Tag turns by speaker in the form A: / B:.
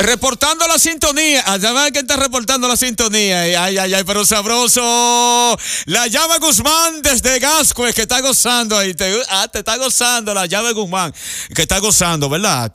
A: Reportando la sintonía. Además que está reportando la sintonía. Ay, ay, ay, pero sabroso. La llave Guzmán desde Gascue, que está gozando ahí. Te está gozando la llave Guzmán, que está gozando, ¿verdad?